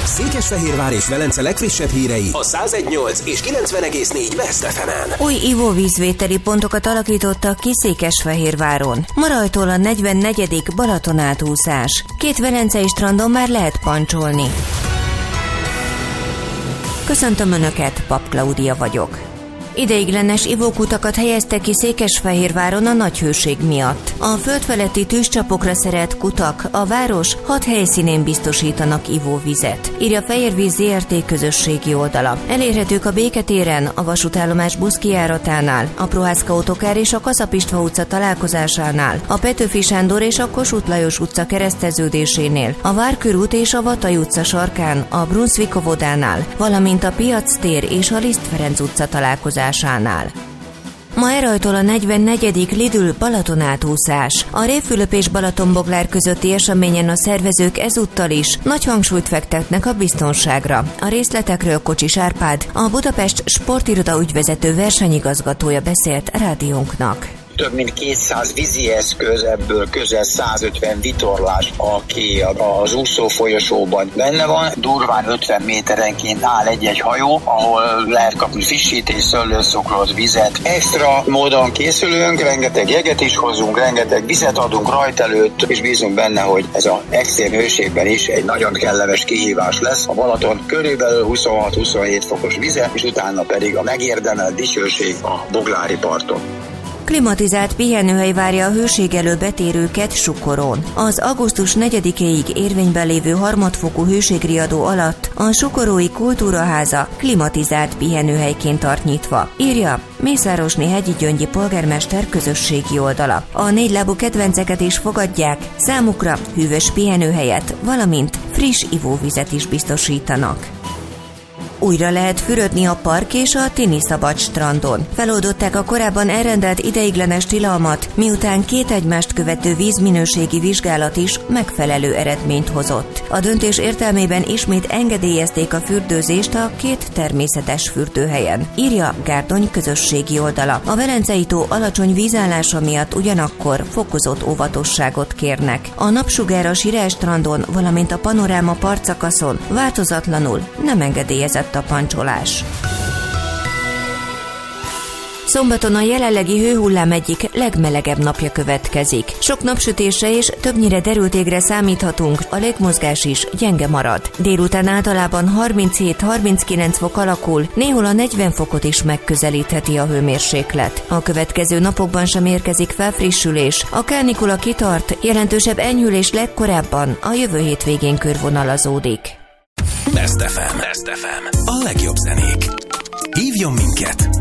Székesfehérvár és Velence legfrissebb hírei a 101.8 és 90.4 West FM-en. Új ivóvízvételi pontokat alakítottak ki Székesfehérváron. Ma rajtól a 44. Balaton átúszás. 2 velencei strandon már lehet pancsolni. Köszöntöm Önöket, Pap Klaudia vagyok. Ideiglenes ivókutakat helyeztek ki Székesfehérváron a nagy hőség miatt. A földfeletti tűzcsapokra szerelt kutak a város 6 helyszínén biztosítanak ivóvizet, írja Fehérvíz Zrt. Közösségi oldala. Elérhetők a Béketéren, a vasútállomás buszkijáratánál, a Prohászka Autokár és a Kaszap István utca találkozásánál, a Petőfi Sándor és a Kossuth Lajos utca kereszteződésénél, a Várkörút és a Vatai utca sarkán, a Brunswick óvodánál, valamint a Piac tér és a Liszt Ferenc utca találkozásánál. Ma elrajtol a 44. Lidl Balaton átúszás. A Révfülöp és Balatonboglár közötti eseményen a szervezők ezúttal is nagy hangsúlyt fektetnek a biztonságra. A részletekről Kocsis Árpád, a Budapest Sportiroda ügyvezető versenyigazgatója beszélt rádiónknak. Több mint 200 vízi eszköz, ebből közel 150 vitorlás, aki az úszó folyosóban benne van. Durván 50 méterenként áll egy-egy hajó, ahol lehet kapni frissítés, szőlőszokrot, vizet. Extra módon készülünk, rengeteg jeget is hozunk, rengeteg vizet adunk rajt előtt, és bízunk benne, hogy ez az extrém hőségben is egy nagyon kellemes kihívás lesz. A Balaton körülbelül 26-27 fokos vize, és utána pedig a megérdemelt dicsőség a boglári parton. Klimatizált pihenőhely várja a hőségelő betérőket Sukorón. Az augusztus 4-éig érvényben lévő harmadfokú hőségriadó alatt a Sukorói Kultúraháza klimatizált pihenőhelyként tart nyitva, írja Mészárosné Hegyi Gyöngyi polgármester közösségi oldala. A négylábú kedvenceket is fogadják, számukra hűvös pihenőhelyet, valamint friss ivóvizet is biztosítanak. Újra lehet fürödni a park és a Tini Szabad strandon. Feloldották a korábban elrendelt ideiglenes tilalmat, miután 2 egymást követő vízminőségi vizsgálat is megfelelő eredményt hozott. A döntés értelmében ismét engedélyezték a fürdőzést a 2 természetes fürdőhelyen, írja Gárdony közösségi oldala. A Velencei tó alacsony vízállása miatt ugyanakkor fokozott óvatosságot kérnek. A Napsugár a Sirel strandon, valamint a Panoráma partszakaszon változatlanul nem engedélyezett a pancsolás. Szombaton a jelenlegi hőhullám egyik legmelegebb napja következik. Sok napsütésre és többnyire derült égre számíthatunk, a légmozgás is gyenge marad. Délután általában 37-39 fok alakul, néhol a 40 fokot is megközelítheti a hőmérséklet. A következő napokban sem érkezik felfrissülés, a kánikula kitart, jelentősebb enyhülés legkorábban a jövő hétvégén körvonalazódik. Best FM. A legjobb zenék. Hívjon minket!